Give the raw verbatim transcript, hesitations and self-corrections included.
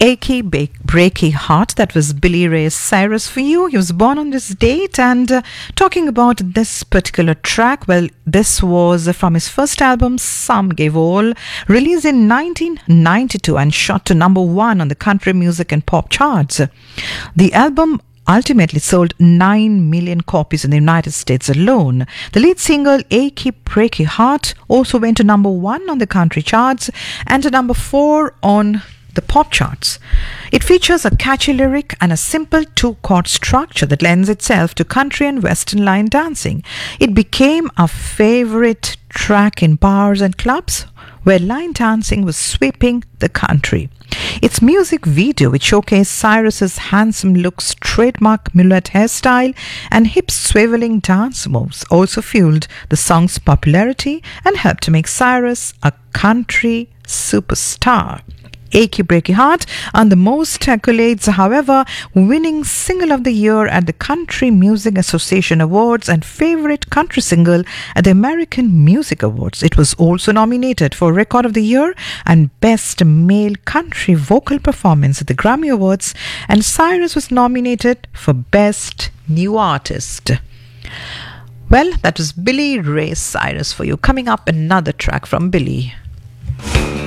Achy Ba- Breaky Heart. That was Billy Ray Cyrus for you. He was born on this date. And uh, talking about this particular track, well, this was from his first album, Some Gave All, released in nineteen ninety-two and shot to number one on the country music and pop charts. The album ultimately sold nine million copies in the United States alone. The lead single, Achy Breaky Heart, also went to number one on the country charts and to number four on the pop charts. It features a catchy lyric and a simple two-chord structure that lends itself to country and western line dancing. It became a favorite track in bars and clubs where line dancing was sweeping the country. Its music video, which showcased Cyrus's handsome looks, trademark mullet hairstyle, and hip swiveling dance moves, also fueled the song's popularity and helped to make Cyrus a country superstar. Achy Breaky Heart earned the most accolades, however, winning Single of the Year at the Country Music Association Awards and Favorite Country Single at the American Music Awards. It was also nominated for Record of the Year and Best Male Country Vocal Performance at the Grammy Awards, and Cyrus was nominated for Best New Artist. Well, that was Billy Ray Cyrus for you. Coming up, another track from Billy.